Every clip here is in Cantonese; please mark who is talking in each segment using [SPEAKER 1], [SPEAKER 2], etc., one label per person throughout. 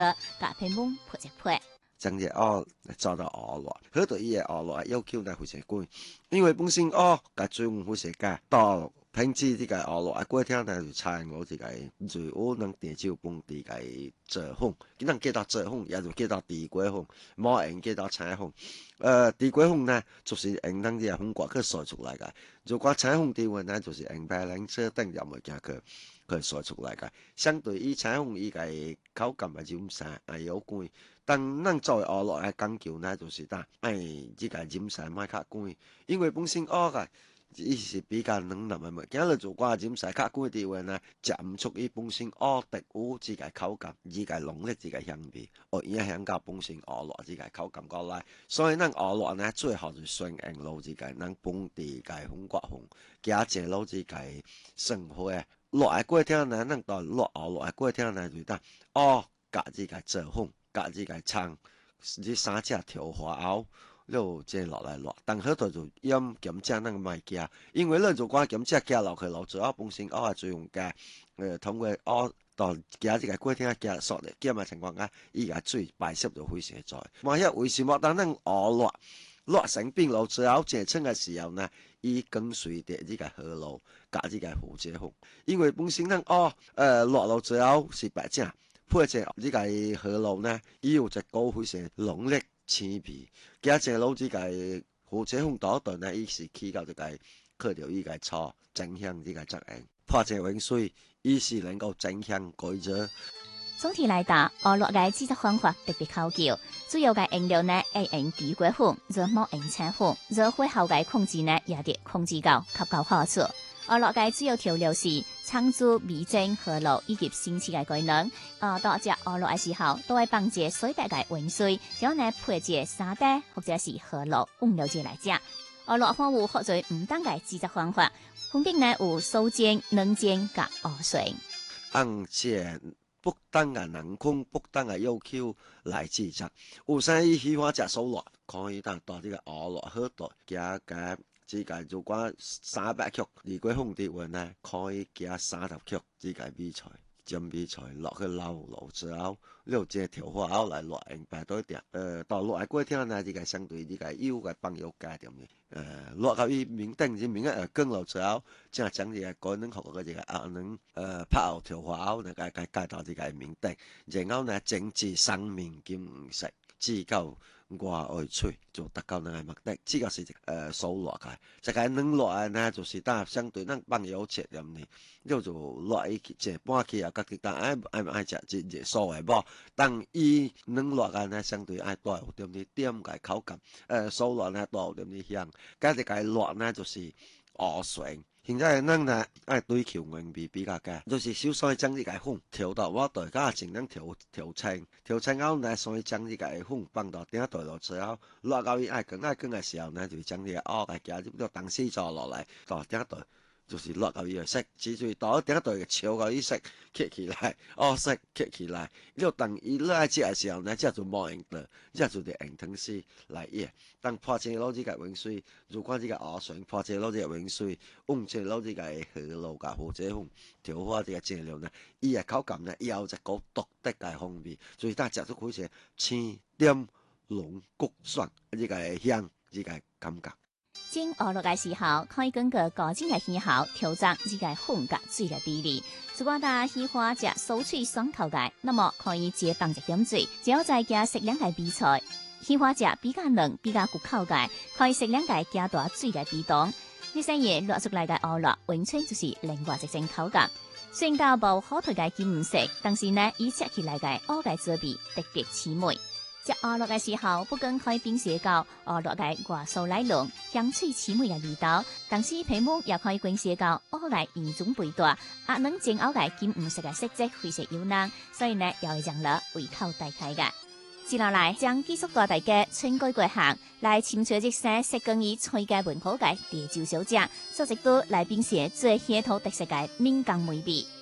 [SPEAKER 1] 甲皮蒙破一破。
[SPEAKER 2] 將隻蚵做到蚵落，好多伊個蚵落要求呢非常貴，因為本身蚵甲最唔好食嘅，到平時呢個蚵落過天呢就採我呢個最有能地少本地個做風，佢能叫到做風，也就叫到地龜風，冇人叫到採風。地龜風呢就是用咱啲風刮去曬出來嘅，如果採風地雲呢就是用白蘭車等入物件去曬出來嘅，相對於採風伊個口感係咁曬，係有貴。但咱作為蚵落嘅講究呢，就是呢即個飲曬莫較貴，因為本身蚵個伊是比較軟腍嘅物件，你做寡飲曬較貴啲話呢，食唔出伊本身蚵特有即個口感，即個濃烈即個香味，影響到本身蚵落即個口感過來。所以咱蚵落呢，最好就選用落即個咱本地個風刮風，加一落即個生活嘅落嚟過天呢，咱到落蚵落嚟過天呢，就得蚵加即個做風。甲呢個蔥，呢三隻調和後，就接落來落。但好多就飲鹹醬咱唔加，因為咱做寡鹹醬加落去落最後本身蚵係最用加，通過蚵到加呢個過天加熟嚟加嘅情況下，伊個水排濕就非常在。萬一為什麼當咱蚵落成冰落最後正稱嘅時候呢，伊跟隨着呢個河路加呢個湖姐風，因為本身咱蚵落最後是白淨。配隻呢個河路呢，伊有隻高非常濃烈刺鼻，加隻攞呢個湖車風倒段呢，伊是起到呢個靠着呢個草增香呢個作用，破隻溫水，伊是能夠增香改熱。
[SPEAKER 1] 總體來講，蚵落嘅製作方法特別考究，主要嘅原料呢係用地龜粉，就冇用青粉，就火候嘅控制呢也得控制到較高好處。蚵落嘅主要調料是蔥珠、味精、河露以及生切嘅雞卵。到食蚵落嘅時候，都會放一水大嘅溫水，然後呢配一沙嗲或者是河露混了之來食。蚵落還有好多唔同嘅製作方法，分別呢有酥煎、冷煎甲蚵水。
[SPEAKER 2] 按照不同嘅人工、不同嘅要求來製作，有生意喜歡食酥落，可以當到呢個蚵落好多加加。呢個如果300克地龜風的話呢，可以加30克呢個米菜，將米菜落去撈之後，了這調和後來落用擺多一點。到落嚟過天呢，呢個相對呢個油嘅放油加點嘅。落到伊面頂啲面嘅更落之後，即係將呢個乾冷學嘅呢個鴨卵拍後調和後，呢個加到呢個面頂，然後呢整至生面兼唔食，至夠。外外脆就達到那個目的，這個是酥落嘅。這個軟落嘅呢，就是當相對咱放油切咁呢，叫做落一隻半期啊，家己當愛食真熱酥嘅無。當伊軟落嘅呢，相對愛多有點啲點嘅口感，酥落呢多有點啲香。加一個落呢，就是蚵水。現在咱呢愛追求原味比較佳，就是首先將呢個粉調到我大家盡量調清後呢，所以將呢個粉放到頂台落之後，落到伊愛乾嘅時候呢，就將呢個蚵嘅加入到當時做落來到頂台，就是落到伊個色，至於到頂台嘅超過伊色揭起來，蚵色揭起來，了當伊來食嘅時候呢，這就冇用到，這就得用湯匙來醃。當破隻攞呢個溫水，如果呢個蚵水破隻攞呢個溫水，用隻攞呢個河露甲或者風調和呢個醬料呢，伊嘅口感呢有一個獨特嘅風味，所以大家食出好似清甜濃谷酸呢個香呢個感覺。
[SPEAKER 1] 煎蚵落嘅時候，可以根據個人嘅喜好調整呢個粉甲水嘅比例。如果大家喜歡食酥脆爽口嘅，那麼可以只放一點水，之後再加適量嘅米菜。喜歡食比較嫩、比較古口嘅，可以適量嘅加大水嘅比重。呢些嘢落出嚟嘅蚵落，完全就是另外一種口感。雖然到無好睇嘅金唔食，但是呢，伊切起來嘅蚵嘅滋味特別鮮美。食蚵落嘅時候，不僅可以辨識到蚵落嘅外酥內嫩、香脆鮮美嘅味道，同時皮膚也可以辨識到蚵嘅圓腫肥大，鴨卵煎蚵嘅金唔食嘅色澤非常優濃，所以呢，又會讓人胃口大開嘅。接落來將繼續帶大家春歸國行，來尋找一些適合於菜嘅文化嘅地州小食，做一道來辨識最鄉土特色嘅閩江美味。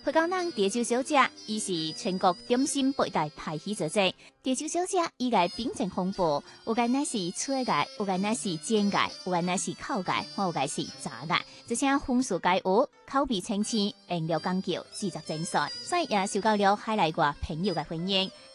[SPEAKER 1] 香港人潮州小姐，伊是全國點心八大排起者者。潮州小姐伊個品種豐富，有個乃是脆個，有個乃是煎個，有個乃是烤個，有個是炸個，這些風俗皆有，口味清鮮，用料講究，製作精髓，所以也受到了海內外朋友嘅歡迎。